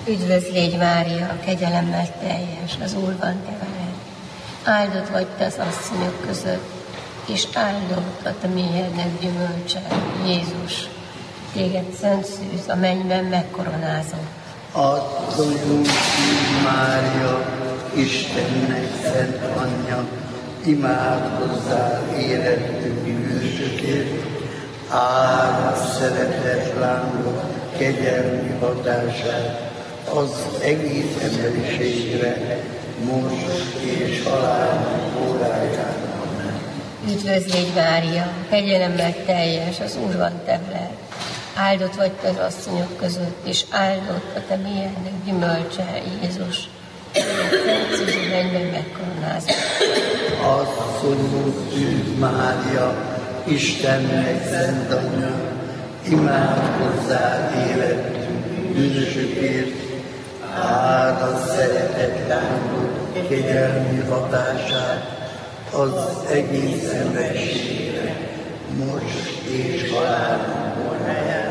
Üdvözl légy Mária, kegyelemmel teljes, az Úr van te veled. Áldott vagy te az asszonyok között, és áldott a te méhednek gyümölcse, Jézus. Téged szent szűz a mennyben megkoronázott. Asszonyunk Mária, Istennek szent anyja, imádkozzál érettünk bűnösökért, áld a szeretet lángok kegyelmi hatását az egész emberiségre, most és halálunk óráján. Amen. Üdvözl légy Mária, kegyelemmel teljes, az Úr van te veled. Áldott vagy te az asszonyok között, és áldott a te méhednek gyümölcse, Jézus. Szent szűz a mennyben megkoronázott. Asszonyunk Szűz Mária, Istennek szent anyja, imádkozzál érettünk bűnösökért, áld a szeretet lángok kegyelmi hatását az egész emberiségre, most és halálunk óráján.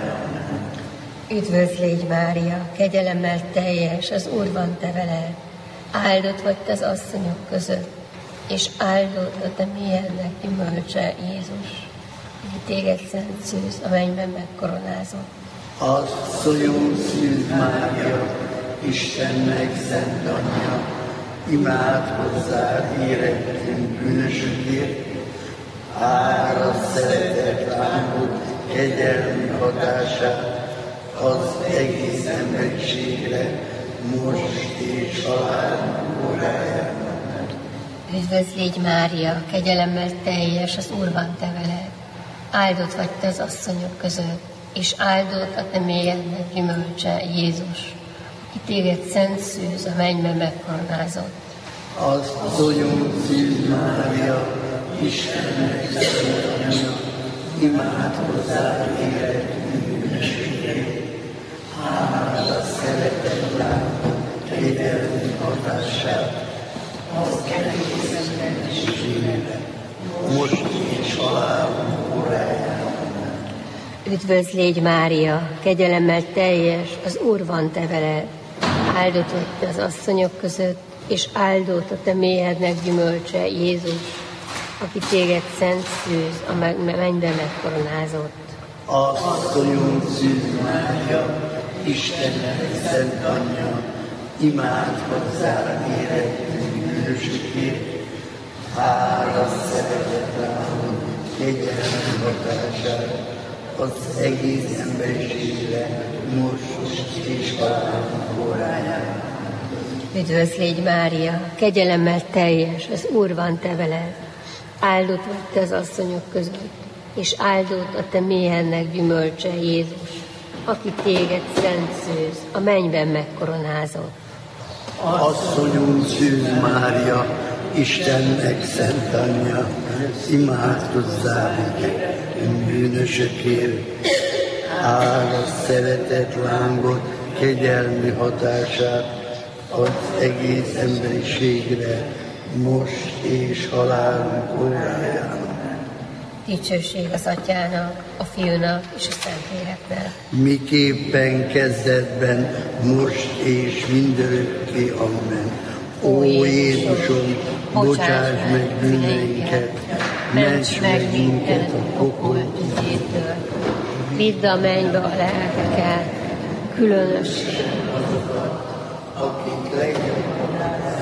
Üdvözl légy Mária, kegyelemmel teljes, az Úr van te veled. Áldott vagy te az asszonyok között, és áldott a te méhednek gyümölcse, Jézus. Téged szent szűz a mennyben megkoronázott. Asszonyunk Szűz Mária, Istennek szent anyja, imádkozzál érettünk bűnösökért, áld a szeretet lángok kegyelmi hatását az egész emberiségre, most és halálunk óráján. Üdvözl légy Mária, kegyelemmel teljes, az Úr van te veled. Áldott vagy te az asszonyok között, és áldott a te méhednek gyümölcse, Jézus, aki téged szent szűz a mennyben megkoronázott. Asszonyunk Szűz Mária, Istennek szent anyja, imádkozzál érettünk bűnösökért, áld a szeretet lángok kegyelmi hatását az egész emberiségre, most és halálunk óráján. Üdvözl légy Mária, kegyelemmel teljes, az Úr van te veled. Áldott vagy te az asszonyok között, és áldott a te méhednek gyümölcse, Jézus, aki téged szent szűz a mennyben megkoronázott. Asszonyunk Szűz Mária, Istennek szent anyja, imádkozzál érettünk bűnösökért, áld a szeretet lángok kegyelmi hatását az egész emberiségre, most és halálunk óráján. Üdvözl légy Mária, kegyelemmel teljes, az Úr van te veled. Áldott vagy te az asszonyok között, és áldott a te méhednek gyümölcse, Jézus, aki téged szent szűz a mennyben megkoronázott. Asszonyunk Szűz Mária, Istennek szent anyja, imádkozzál bűnösökért, áld a szeretet lángok kegyelmi hatását az egész emberiségre, most és halálunk óráján. Dicsőség az Atyának, a Fiúnak és a Szentléleknek. Miképpen kezdetben, most és mindörökké. Amen. Ó Jézusom, bocsáss meg bűneinket, ments meg minket a pokol tüzétől. Vidd a mennybe a lelkeket, különösen akik legjobban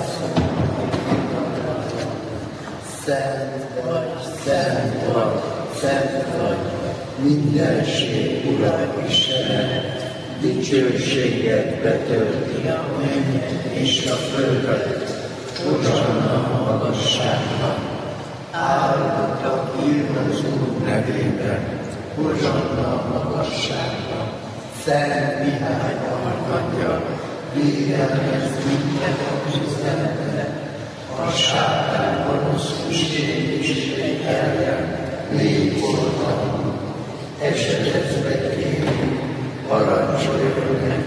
szent vagy, szent vagy, szent vagy, mindenség Ura Istenet, dicsőséget betölti a mennyet és a földet, Hosanna a magasságban. Áldott a Úr az Úr nevében, Hosanna a magasságban. Szent Mihály arcanggyal, védelmez minket a küzdelemben, a sátán gonosz kísértései ellen légy oltalmunk, esedezve kérünk, parancsoljon